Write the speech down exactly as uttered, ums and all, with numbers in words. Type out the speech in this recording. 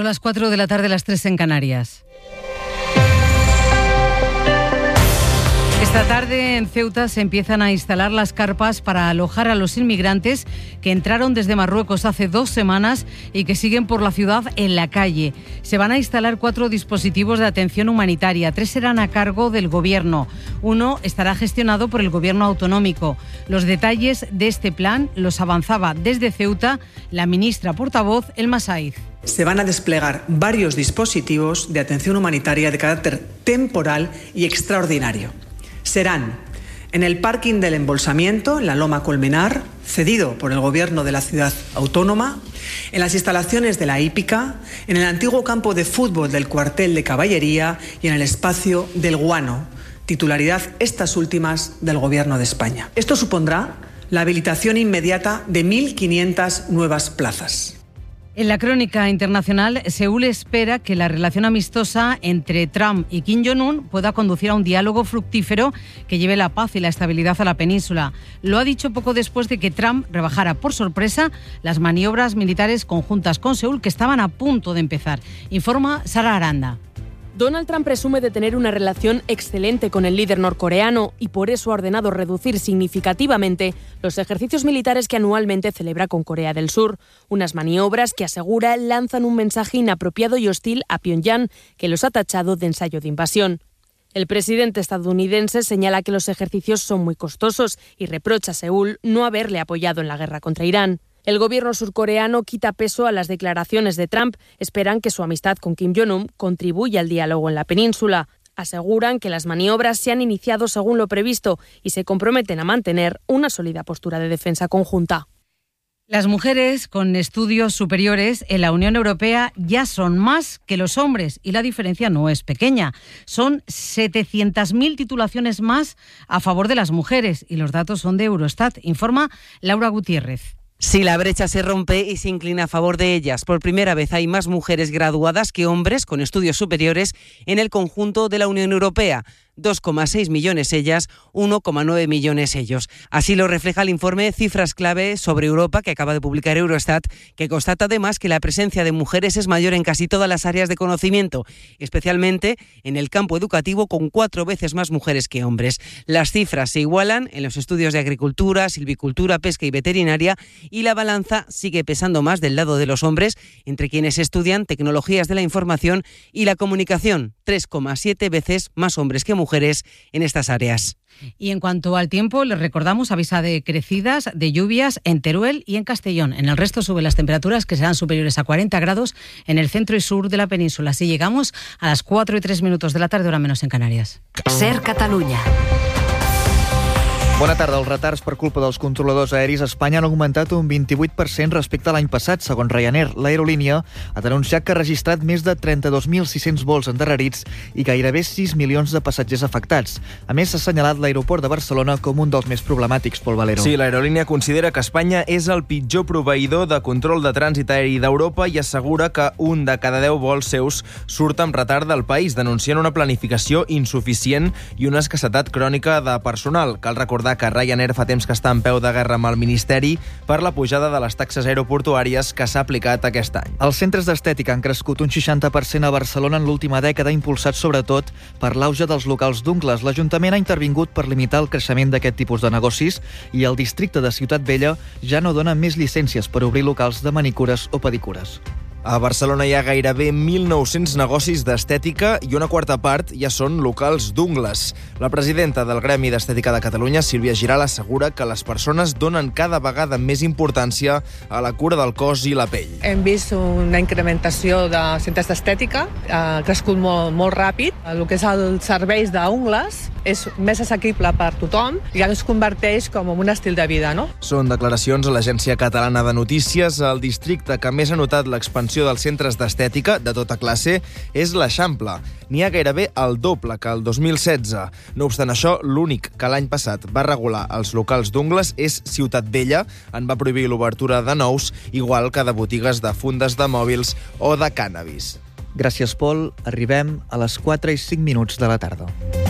Son las cuatro de la tarde, las tres en Canarias. Esta tarde en Ceuta se empiezan a instalar las carpas para alojar a los inmigrantes que entraron desde Marruecos hace dos semanas y que siguen por la ciudad en la calle. Se van a instalar cuatro dispositivos de atención humanitaria. Tres serán a cargo del gobierno. Uno estará gestionado por el gobierno autonómico. Los detalles de este plan los avanzaba desde Ceuta la ministra portavoz Elma Saiz. Se van a desplegar varios dispositivos de atención humanitaria de carácter temporal y extraordinario. Serán en el parking del embolsamiento, en la Loma Colmenar, cedido por el gobierno de la ciudad autónoma, en las instalaciones de la hípica, en el antiguo campo de fútbol del cuartel de caballería y en el espacio del Guano, titularidad estas últimas del gobierno de España. Esto supondrá la habilitación inmediata de mil quinientas nuevas plazas. En la crónica internacional, Seúl espera que la relación amistosa entre Trump y Kim Jong-un pueda conducir a un diálogo fructífero que lleve la paz y la estabilidad a la península. Lo ha dicho poco después de que Trump rebajara por sorpresa las maniobras militares conjuntas con Seúl que estaban a punto de empezar. Informa Sara Aranda. Donald Trump presume de tener una relación excelente con el líder norcoreano y por eso ha ordenado reducir significativamente los ejercicios militares que anualmente celebra con Corea del Sur. Unas maniobras que, asegura, lanzan un mensaje inapropiado y hostil a Pyongyang, que los ha tachado de ensayo de invasión. El presidente estadounidense señala que los ejercicios son muy costosos y reprocha a Seúl no haberle apoyado en la guerra contra Irán. El gobierno surcoreano quita peso a las declaraciones de Trump. Esperan que su amistad con Kim Jong-un contribuya al diálogo en la península. Aseguran que las maniobras se han iniciado según lo previsto y se comprometen a mantener una sólida postura de defensa conjunta. Las mujeres con estudios superiores en la Unión Europea ya son más que los hombres y la diferencia no es pequeña. Son setecientas mil titulaciones más a favor de las mujeres y los datos son de Eurostat, informa Laura Gutiérrez. Sí, la brecha se rompe y se inclina a favor de ellas. Por primera vez hay más mujeres graduadas que hombres con estudios superiores en el conjunto de la Unión Europea. dos coma seis millones ellas, uno coma nueve millones ellos. Así lo refleja el informe Cifras Clave sobre Europa que acaba de publicar Eurostat, que constata además que la presencia de mujeres es mayor en casi todas las áreas de conocimiento, especialmente en el campo educativo, con cuatro veces más mujeres que hombres. Las cifras se igualan en los estudios de agricultura, silvicultura, pesca y veterinaria, y la balanza sigue pesando más del lado de los hombres, entre quienes estudian tecnologías de la información y la comunicación, tres coma siete veces más hombres que mujeres en estas áreas. Y en cuanto al tiempo, les recordamos avisa de crecidas de lluvias en Teruel y en Castellón. En el resto suben las temperaturas, que serán superiores a cuarenta grados en el centro y sur de la península. Así llegamos a las cuatro y tres minutos de la tarde, hora menos en Canàries. Ser Catalunya. Bona tarda. Els retards per culpa dels controladors aeris a Espanya han augmentat un vint-i-vuit per cent respecte a l'any passat, segons Ryanair. L'aerolínia ha denunciat que ha registrat més de trenta-dos mil sis-cents vols endarrerits i gairebé sis milions de passatgers afectats. A més, s'ha assenyalat l'aeroport de Barcelona com un dels més problemàtics, Pol Valero. Sí, l'aerolínia considera que Espanya és el pitjor proveïdor de control de trànsit aeri d'Europa i assegura que un de cada deu vols seus surt amb retard del país, denunciant una planificació insuficient i una escassetat crònica de personal. Cal recordar que Ryanair fa temps que està en peu de guerra amb el Ministeri per la pujada de les taxes aeroportuàries que s'ha aplicat aquest any. Els centres d'estètica han crescut un seixanta per cent a Barcelona en l'última dècada, impulsat sobretot per l'auge dels locals d'ungles. L'Ajuntament ha intervingut per limitar el creixement d'aquest tipus de negocis i el districte de Ciutat Vella ja no dona més llicències per obrir locals de manicures o pedicures. A Barcelona hi ha gairebé mil nou-cents negocis d'estètica i una quarta part ja són locals d'ungles. La presidenta del Gremi d'Estètica de Catalunya, Sílvia Giral, assegura que les persones donen cada vegada més importància a la cura del cos i la pell. Hem vist una incrementació de centres d'estètica, ha crescut molt, molt ràpid. El que és els serveis d'ungles és més assequible per tothom i ja es converteix com en un estil de vida, no? Són declaracions a l'Agència Catalana de Notícies. El districte que més ha notat l'expansió dels centres d'estètica de tota classe és l'Eixample. N'hi ha gairebé el doble que el dos mil setze. No obstant això, l'únic que l'any passat va regular els locals d'ungles és Ciutat Vella. En va prohibir l'obertura de nous, igual que de botigues de fundes de mòbils o de cànnabis. Gràcies, Pol. Arribem a les quatre i cinc minuts de la tarda.